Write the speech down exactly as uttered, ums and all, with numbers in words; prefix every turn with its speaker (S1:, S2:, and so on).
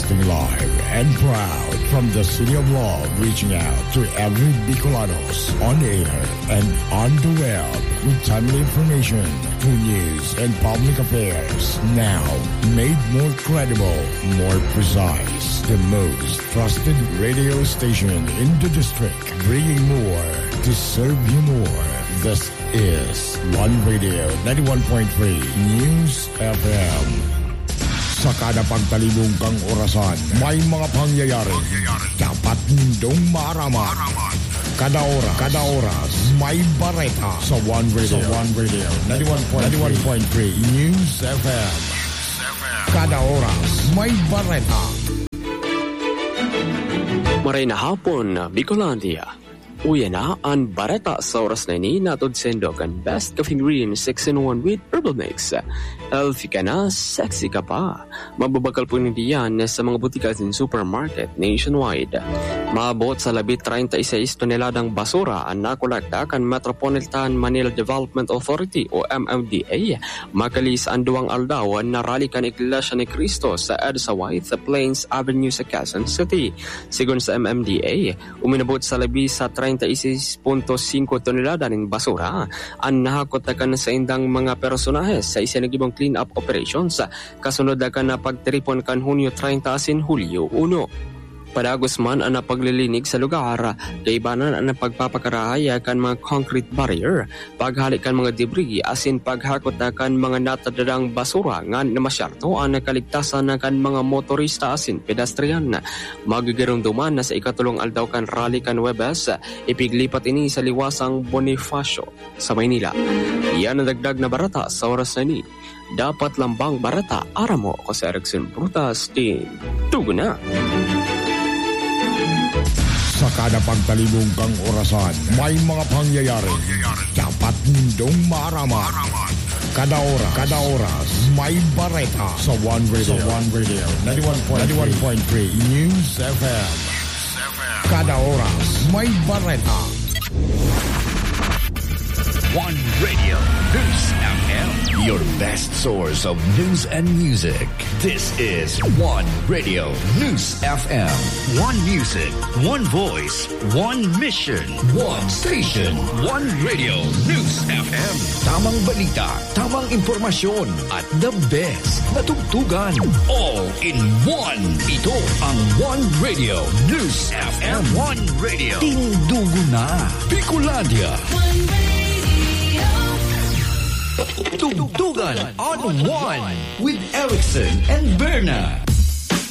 S1: Broadcasting live and proud from the City of Love, reaching out to every Bicolanos on air and on the web with timely information, true news, and public affairs. Now, made more credible, more precise. The most trusted radio station in the district, bringing more to serve you more. This is One Radio ninety-one point three News F M. Sa kada pagtalibong kang orasan, may mga pangyayari dapat nindong maaraman. Kada oras, kada oras, may bareta sa One Radio, sa One Radio ninety-one point three News F M. Kada oras, may bareta.
S2: Maray na hapon, Bicolandia. Uya na ang bareta sa oras na ini natod sendok ang best coffee green six in one with herbal mix. Healthy ka na, sexy ka pa. Mababakal po hindi yan sa mga butikas in supermarket nationwide. Maabot sa labit thirty-six toneladang basura ang nakolekta kan Metropolitan Manila Development Authority o M M D A. Makalis ang duwang aldaw na rally kan Iglesia ni Cristo sa Edsa White Plains Avenue sa Quezon City. Sigon sa M M D A, uminabot sa labi sa thirty-six point five tonelada ng basura ang nahakotakan sa indang mga personahe sa isinagibong clean-up operations kasunod na kan na pagtiripon kan Hunyo thirty sin Hulyo one. Padagos man ang napaglilinig sa lugar, kaibanan ang pagpapakarahaya kan mga concrete barrier, paghalik kan mga debris asin paghakot na kan mga natadadang basura nga namasyarto ang nakaligtasan na kan mga motorista asin pedestrian. Magigarumduman na sa ikatulong aldaw kan rally kan Webes, ipiglipat ini sa liwasang Bonifacio sa Maynila. Yan ang dagdag na barata sa oras na ni. Dapat lambang barata aramo ko sa Erickson Brutas team. Tugo na!
S1: Sa kada pagtalibong kang orasan, may mga pangyayari dapat nindong maaraman. Kada oras, kada oras, may bareta sa One Radio, sa One Radio ninety-one point three News F M. Kada oras, may bareta.
S3: One Radio News F M, your best source of news and music. This is One Radio News F M. One music, one voice, one mission, one station. One Radio News F M. Tamang balita, tamang impormasyon, at the best na tugtugan. All in one. Ito ang One Radio News F M. One Radio. Tindugo na. Bicolandia. One Radio. Tugtugan on One with Erickson and Berna.